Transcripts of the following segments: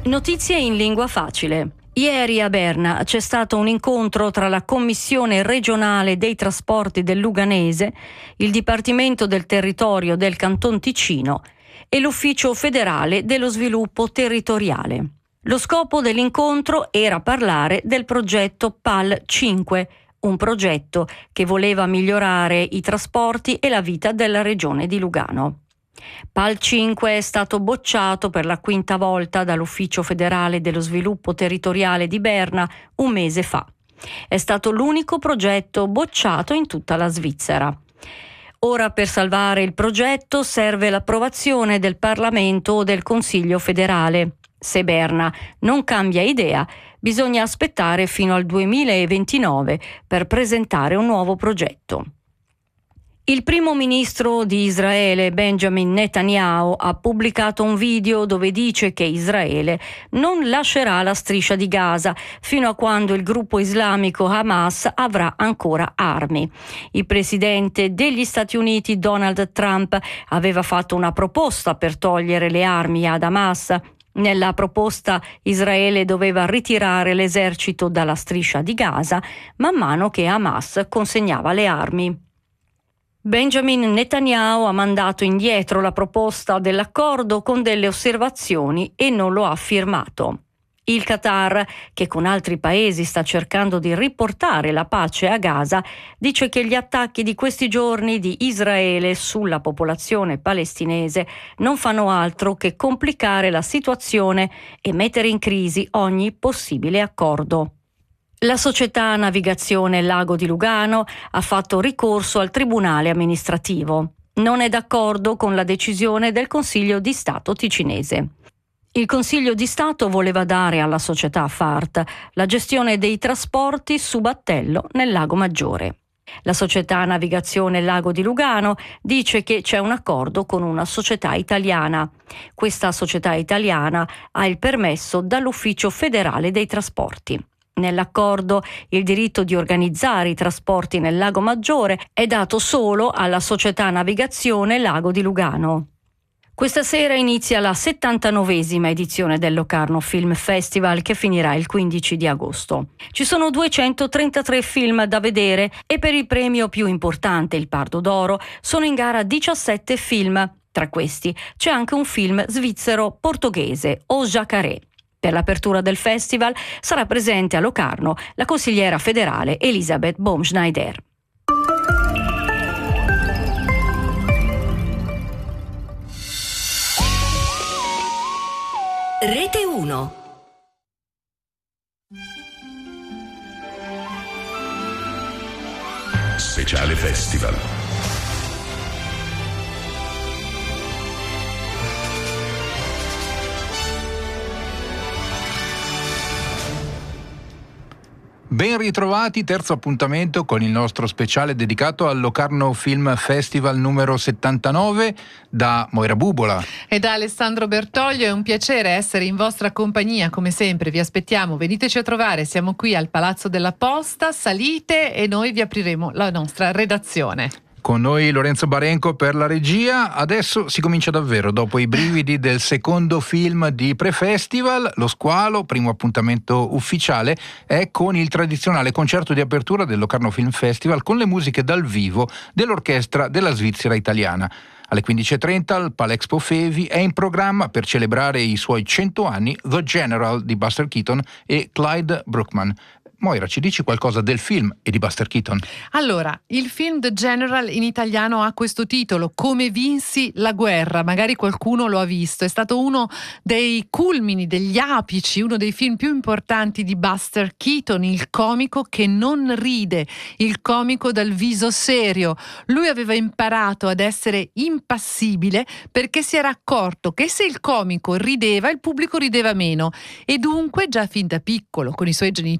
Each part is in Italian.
Notizie in lingua facile. Ieri a Berna c'è stato un incontro tra la Commissione regionale dei trasporti del Luganese, il Dipartimento del Territorio del Canton Ticino e l'Ufficio federale dello sviluppo territoriale. Lo scopo dell'incontro era parlare del progetto PAL 5, un progetto che voleva migliorare i trasporti e la vita della regione di Lugano. PAL 5 è stato bocciato per la quinta volta dall'Ufficio federale dello sviluppo territoriale di Berna un mese fa. È stato l'unico progetto bocciato in tutta la Svizzera. Ora per salvare il progetto serve l'approvazione del Parlamento o del Consiglio federale. Se Berna non cambia idea, bisogna aspettare fino al 2029 per presentare un nuovo progetto. Il primo ministro di Israele, Benjamin Netanyahu, ha pubblicato un video dove dice che Israele non lascerà la striscia di Gaza fino a quando il gruppo islamico Hamas avrà ancora armi. Il presidente degli Stati Uniti, Donald Trump, aveva fatto una proposta per togliere le armi ad Hamas. Nella proposta Israele doveva ritirare l'esercito dalla striscia di Gaza man mano che Hamas consegnava le armi. Benjamin Netanyahu ha mandato indietro la proposta dell'accordo con delle osservazioni e non lo ha firmato. Il Qatar, che con altri paesi sta cercando di riportare la pace a Gaza, dice che gli attacchi di questi giorni di Israele sulla popolazione palestinese non fanno altro che complicare la situazione e mettere in crisi ogni possibile accordo. La società Navigazione Lago di Lugano ha fatto ricorso al Tribunale amministrativo. Non è d'accordo con la decisione del Consiglio di Stato ticinese. Il Consiglio di Stato voleva dare alla società FART la gestione dei trasporti su battello nel Lago Maggiore. La società Navigazione Lago di Lugano dice che c'è un accordo con una società italiana. Questa società italiana ha il permesso dall'Ufficio federale dei trasporti. Nell'accordo il diritto di organizzare i trasporti nel Lago Maggiore è dato solo alla società Navigazione Lago di Lugano. Questa sera inizia la 79esima edizione del Locarno Film Festival che finirà il 15 di agosto. Ci sono 233 film da vedere e per il premio più importante, il Pardo d'Oro, sono in gara 17 film. Tra questi c'è anche un film svizzero-portoghese, O Jacaré. Per l'apertura del festival sarà presente a Locarno la consigliera federale Elisabeth Baumschneider. Rete 1. Speciale Festival. Ben ritrovati, terzo appuntamento con il nostro speciale dedicato al Locarno Film Festival numero 79 da Moira Bubola e da Alessandro Bertoglio. È un piacere essere in vostra compagnia, come sempre vi aspettiamo, veniteci a trovare, siamo qui al Palazzo della Posta, salite e noi vi apriremo la nostra redazione. Con noi Lorenzo Barenco per la regia. Adesso si comincia davvero, dopo i brividi del secondo film di pre-festival. Lo Squalo, primo appuntamento ufficiale, è con il tradizionale concerto di apertura del Locarno Film Festival con le musiche dal vivo dell'Orchestra della Svizzera Italiana. Alle 15.30 al Palexpo Fevi è in programma per celebrare i suoi 100 anni The General di Buster Keaton e Clyde Bruckman. Moira, ci dici qualcosa del film e di Buster Keaton? Allora, il film The General in italiano ha questo titolo, Come vinsi la guerra, magari qualcuno lo ha visto, è stato uno dei culmini, degli apici, uno dei film più importanti di Buster Keaton, il comico che non ride, il comico dal viso serio. Lui aveva imparato ad essere impassibile perché si era accorto che se il comico rideva, il pubblico rideva meno e dunque già fin da piccolo, con i suoi genitori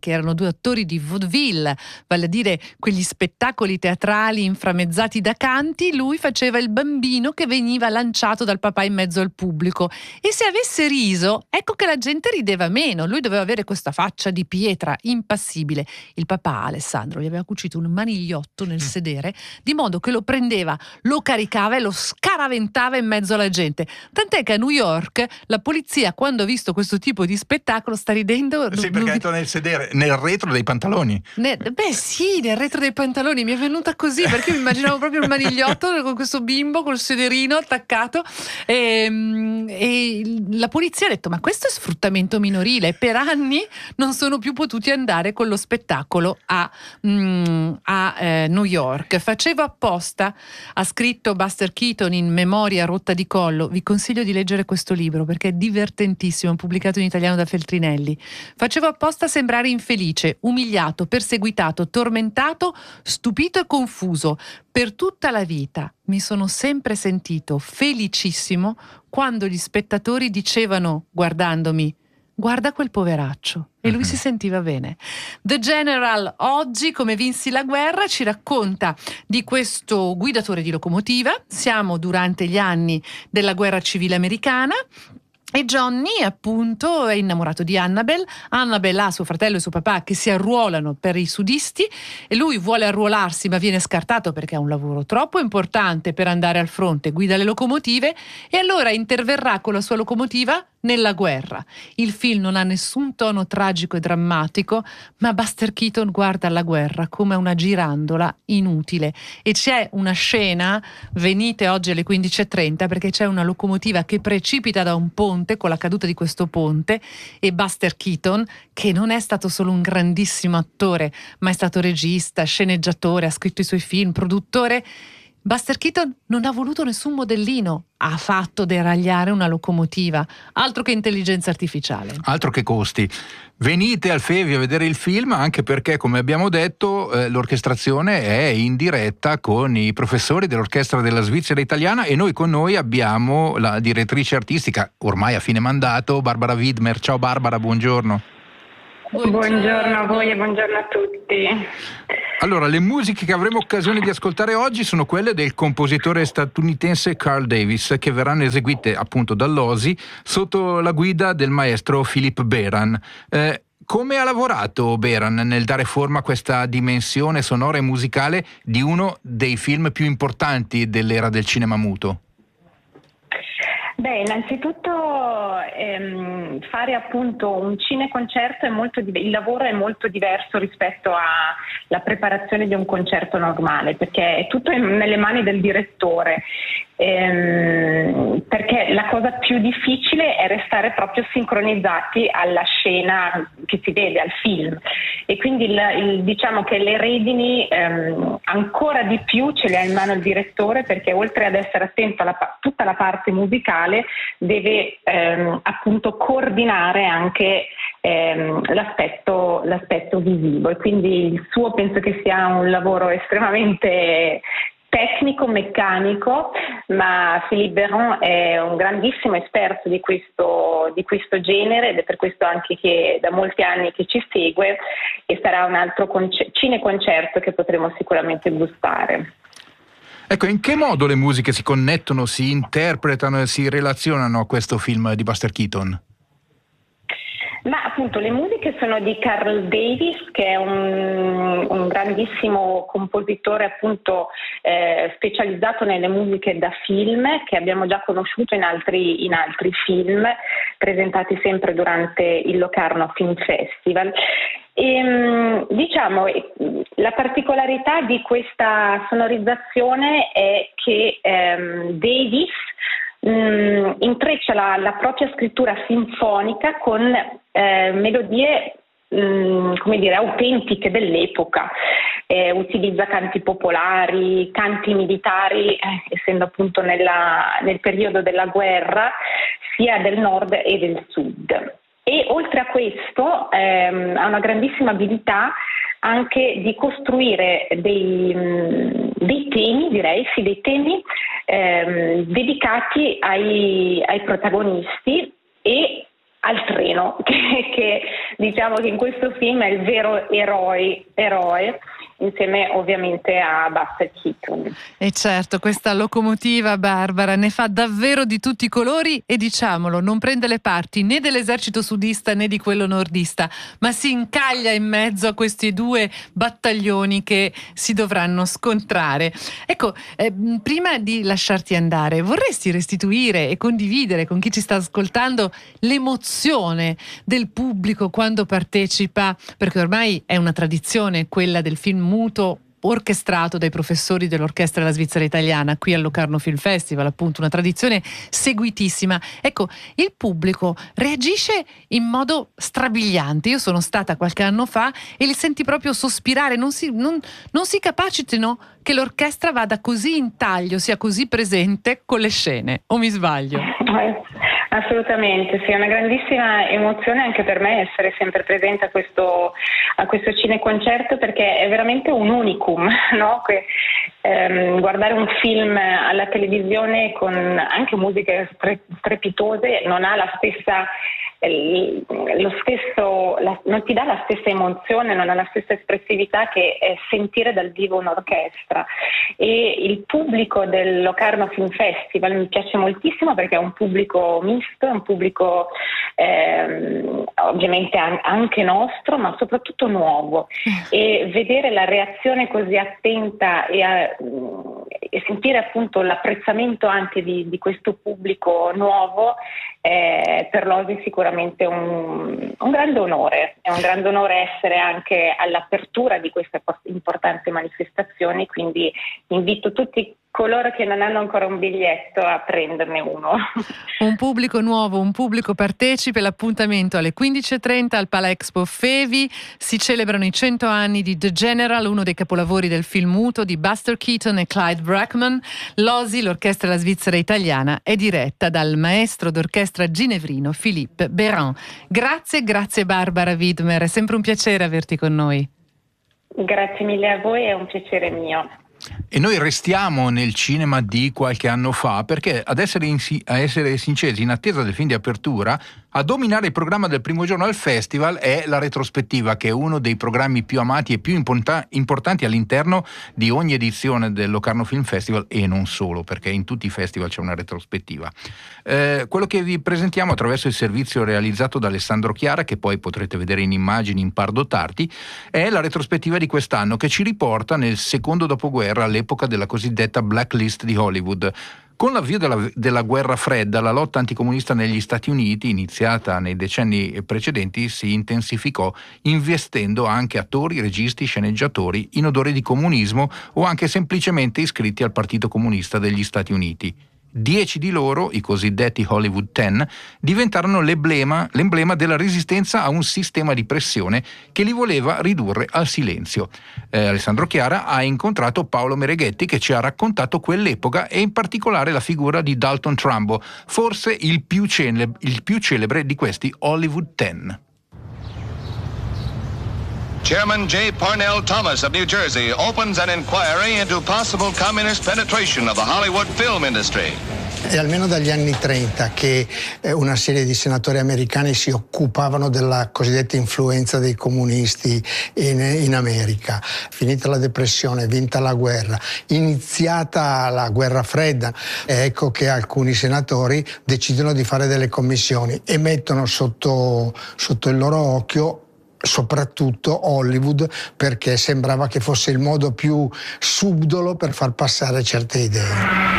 che erano 2 attori di vaudeville, vale a dire quegli spettacoli teatrali inframmezzati da canti. Lui faceva il bambino che veniva lanciato dal papà in mezzo al pubblico, e se avesse riso, ecco che la gente rideva meno. Lui doveva avere questa faccia di pietra impassibile. Il papà, Alessandro, gli aveva cucito un manigliotto nel sedere, di modo che lo prendeva, lo caricava e lo scaraventava in mezzo alla gente. Tant'è che a New York la polizia, quando ha visto questo tipo di spettacolo, sta ridendo. Sì, perché entra nel sedere, nel retro dei pantaloni. Beh sì, nel retro dei pantaloni. Mi è venuta così, perché io mi immaginavo proprio il manigliotto con questo bimbo col sederino attaccato, e la polizia ha detto: ma questo è sfruttamento minorile. Per anni non sono più potuti andare con lo spettacolo a New York. Facevo apposta, ha scritto Buster Keaton in Memoria rotta di collo. Vi consiglio di leggere questo libro perché è divertentissimo, pubblicato in italiano da Feltrinelli. Facevo apposta a sembrare infelice, umiliato, perseguitato, tormentato, stupito e confuso. Per tutta la vita mi sono sempre sentito felicissimo quando gli spettatori dicevano, guardandomi: guarda quel poveraccio. E lui si sentiva bene. The General oggi, come vinsi la guerra, ci racconta di questo guidatore di locomotiva. Siamo durante gli anni della guerra civile americana. E Johnny, appunto, è innamorato di Annabelle. Annabelle ha suo fratello e suo papà che si arruolano per i sudisti, e lui vuole arruolarsi ma viene scartato perché ha un lavoro troppo importante per andare al fronte, guida le locomotive, e allora interverrà con la sua locomotiva nella guerra. Il film non ha nessun tono tragico e drammatico, ma Buster Keaton guarda la guerra come una girandola inutile. E c'è una scena, venite oggi alle 15:30, perché c'è una locomotiva che precipita da un ponte, con la caduta di questo ponte, e Buster Keaton, che non è stato solo un grandissimo attore, ma è stato regista, sceneggiatore, ha scritto i suoi film, produttore. Buster Keaton non ha voluto nessun modellino, ha fatto deragliare una locomotiva. Altro che intelligenza artificiale. Altro che costi. Venite al Fevi a vedere il film, anche perché, come abbiamo detto, l'orchestrazione è in diretta con i professori dell'Orchestra della Svizzera Italiana, e noi con noi abbiamo la direttrice artistica, ormai a fine mandato, Barbara Widmer. Ciao Barbara, buongiorno. Buongiorno a voi e buongiorno a tutti. Allora, le musiche che avremo occasione di ascoltare oggi sono quelle del compositore statunitense Carl Davis, che verranno eseguite appunto dall'OSI sotto la guida del maestro Philip Beran. Come ha lavorato Beran nel dare forma a questa dimensione sonora e musicale di uno dei film più importanti dell'era del cinema muto? Beh, innanzitutto fare appunto un cineconcerto il lavoro è molto diverso rispetto alla preparazione di un concerto normale, perché è tutto nelle mani del direttore. Perché la cosa più difficile è restare proprio sincronizzati alla scena che si vede, al film, e quindi diciamo che le redini ancora di più ce le ha in mano il direttore, perché oltre ad essere attento a tutta la parte musicale deve appunto coordinare anche l'aspetto visivo, e quindi il suo penso che sia un lavoro estremamente tecnico, meccanico, ma Philippe Beran è un grandissimo esperto di questo genere, ed è per questo anche che da molti anni che ci segue, e sarà un altro cineconcerto che potremo sicuramente gustare. Ecco, in che modo le musiche si connettono, si interpretano e si relazionano a questo film di Buster Keaton? Ma appunto le musiche sono di Carl Davis, che è un grandissimo compositore appunto specializzato nelle musiche da film, che abbiamo già conosciuto in altri film presentati sempre durante il Locarno Film Festival. E, diciamo, la particolarità di questa sonorizzazione è che Davis intreccia la propria scrittura sinfonica con melodie come dire, autentiche dell'epoca. Utilizza canti popolari, canti militari, essendo appunto nel periodo della guerra sia del nord e del sud. E oltre a questo ha una grandissima abilità anche di costruire dei temi, dei temi dedicati ai protagonisti e al treno che diciamo che in questo film è il vero eroe, insieme ovviamente a Buster Keaton. E certo, questa locomotiva Barbara ne fa davvero di tutti i colori e, diciamolo, non prende le parti né dell'esercito sudista né di quello nordista, ma si incaglia in mezzo a questi due battaglioni che si dovranno scontrare. Ecco, prima di lasciarti andare, vorresti restituire e condividere con chi ci sta ascoltando l'emozione del pubblico quando partecipa, perché ormai è una tradizione quella del film muto orchestrato dai professori dell'Orchestra della Svizzera Italiana qui al Locarno Film Festival, appunto una tradizione seguitissima. Ecco, il pubblico reagisce in modo strabiliante. Io sono stata qualche anno fa e li senti proprio sospirare, non si capacitino che l'orchestra vada così in taglio, sia così presente con le scene, o mi sbaglio? Assolutamente, sì, è una grandissima emozione anche per me essere sempre presente a questo cineconcerto, perché è veramente un unicum, no? Guardare un film alla televisione con anche musiche strepitose non ha la stessa non ti dà la stessa emozione, non ha la stessa espressività che sentire dal vivo un'orchestra. E il pubblico del Locarno Film Festival mi piace moltissimo perché è un pubblico misto, è un pubblico ovviamente anche nostro, ma soprattutto nuovo, e vedere la reazione così attenta e sentire appunto l'apprezzamento anche di questo pubblico nuovo per l'Osi sicuramente un grande onore. È un grande onore essere anche all'apertura di queste importanti manifestazioni, quindi invito tutti coloro che non hanno ancora un biglietto a prenderne uno. Un pubblico nuovo, un pubblico partecipe. L'appuntamento alle 15:30 al Palexpo Fevi. Si celebrano i 100 anni di The General, uno dei capolavori del film muto di Buster Keaton e Clyde Brackman. L'Osi, l'Orchestra della Svizzera Italiana, è diretta dal maestro d'orchestra ginevrino Philippe Béran. Grazie Barbara Widmer, è sempre un piacere averti con noi. Grazie mille a voi, è un piacere mio. E noi restiamo nel cinema di qualche anno fa, perché a essere sinceri, in attesa del film di apertura, a dominare il programma del primo giorno al festival è la retrospettiva, che è uno dei programmi più amati e più importanti all'interno di ogni edizione del Locarno Film Festival, e non solo, perché in tutti i festival c'è una retrospettiva. Quello che vi presentiamo attraverso il servizio realizzato da Alessandro Chiara, che poi potrete vedere in immagini in Pardo Tardi, è la retrospettiva di quest'anno, che ci riporta nel secondo dopoguerra, all'epoca della cosiddetta blacklist di Hollywood. Con l'avvio della guerra fredda, la lotta anticomunista negli Stati Uniti, iniziata nei decenni precedenti, si intensificò, investendo anche attori, registi, sceneggiatori in odore di comunismo o anche semplicemente iscritti al Partito Comunista degli Stati Uniti. 10 di loro, i cosiddetti Hollywood 10, diventarono l'emblema della resistenza a un sistema di pressione che li voleva ridurre al silenzio. Alessandro Chiara ha incontrato Paolo Mereghetti, che ci ha raccontato quell'epoca e in particolare la figura di Dalton Trumbo, forse il più celebre di questi Hollywood 10. Chairman J. Parnell Thomas of New Jersey opens an inquiry into possible communist penetration of the Hollywood film industry. È almeno dagli anni 30 che una serie di senatori americani si occupavano della cosiddetta influenza dei comunisti in America. Finita la depressione, vinta la guerra, iniziata la guerra fredda, ecco che alcuni senatori decidono di fare delle commissioni e mettono sotto il loro occhio soprattutto Hollywood, perché sembrava che fosse il modo più subdolo per far passare certe idee.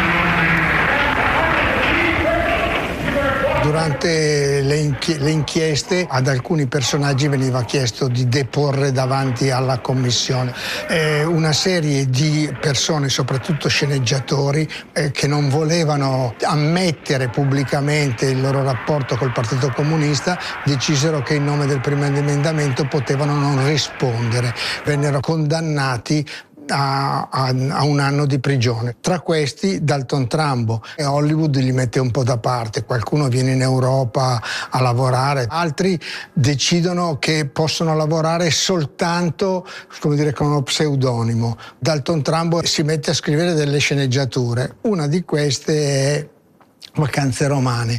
Durante le inchieste ad alcuni personaggi veniva chiesto di deporre davanti alla commissione. Una serie di persone, soprattutto sceneggiatori, che non volevano ammettere pubblicamente il loro rapporto col Partito Comunista, decisero che in nome del primo emendamento potevano non rispondere. Vennero condannati a un anno di prigione. Tra questi Dalton Trumbo, e Hollywood li mette un po' da parte. Qualcuno viene in Europa a lavorare, altri decidono che possono lavorare soltanto, come dire, con uno pseudonimo. Dalton Trumbo si mette a scrivere delle sceneggiature. Una di queste è Vacanze romane.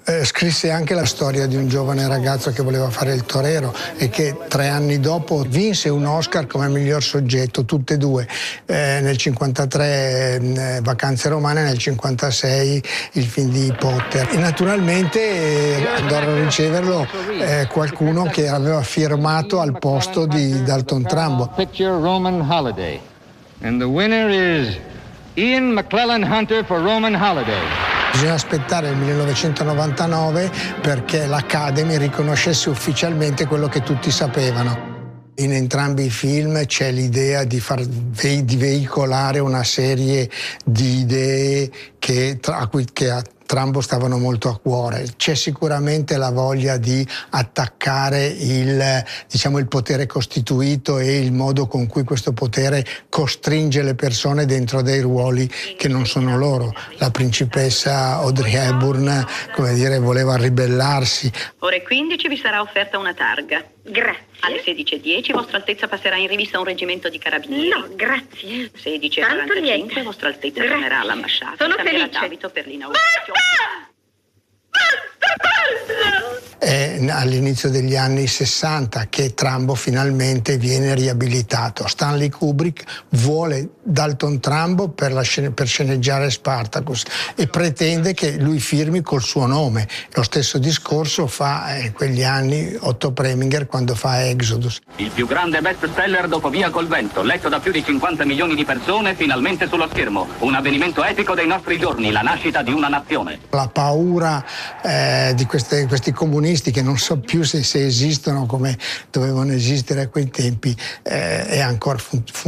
Scrisse anche la storia di un giovane ragazzo che voleva fare il torero e che 3 anni dopo vinse un Oscar come miglior soggetto, tutte e due, nel 53 Vacanze romane, nel 56 il film di Potter. E naturalmente andarono a riceverlo qualcuno che aveva firmato al posto di Dalton Trumbo. Picture Roman Holiday. And the winner is Ian McClellan Hunter for Roman Holiday. Bisogna aspettare il 1999 perché l'Academy riconoscesse ufficialmente quello che tutti sapevano. In entrambi i film c'è l'idea di veicolare una serie di idee che a Trumbo stavano molto a cuore. C'è sicuramente la voglia di attaccare il potere costituito e il modo con cui questo potere costringe le persone dentro dei ruoli che non sono loro. La principessa Audrey Hepburn, voleva ribellarsi. Ore 15 vi sarà offerta una targa. Grazie. Alle 16:10 Vostra Altezza passerà in rivista un reggimento di carabinieri. No, grazie. 16:45 Vostra Altezza tornerà all'ambasciata. Sono cambierà felice. d'abito per l'inaugurazione. È all'inizio degli anni 60 che Trumbo finalmente viene riabilitato. Stanley Kubrick vuole Dalton Trumbo per sceneggiare Spartacus e pretende che lui firmi col suo nome. Lo stesso discorso fa in quegli anni Otto Preminger quando fa Exodus. Il più grande bestseller dopo Via col vento, letto da più di 50 milioni di persone, finalmente sullo schermo. Un avvenimento epico dei nostri giorni, la nascita di una nazione. La paura di questi comunisti, che non so più se esistono come dovevano esistere a quei tempi, è ancora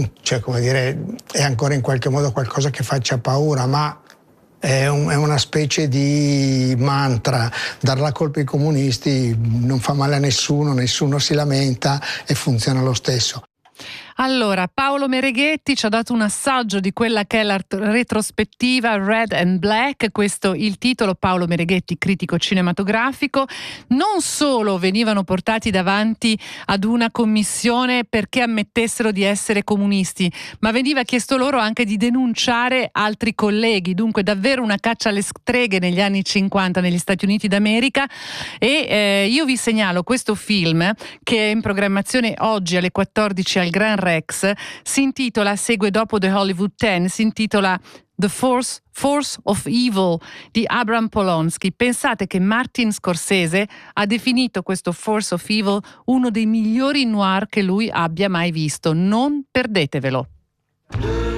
è ancora in qualche modo qualcosa che faccia paura, ma è una specie di mantra. Dar la colpa ai comunisti non fa male a nessuno si lamenta e funziona lo stesso. Allora, Paolo Mereghetti ci ha dato un assaggio di quella che è la retrospettiva Red and Black, questo il titolo. Paolo Mereghetti, critico cinematografico. Non solo venivano portati davanti ad una commissione perché ammettessero di essere comunisti, ma veniva chiesto loro anche di denunciare altri colleghi, dunque davvero una caccia alle streghe negli anni 50 negli Stati Uniti d'America. E io vi segnalo questo film che è in programmazione oggi alle 14 al Gran Rex, si intitola, segue dopo The Hollywood 10, si intitola The Force of Evil di Abram Polonsky. Pensate che Martin Scorsese ha definito questo Force of Evil uno dei migliori noir che lui abbia mai visto. Non perdetevelo.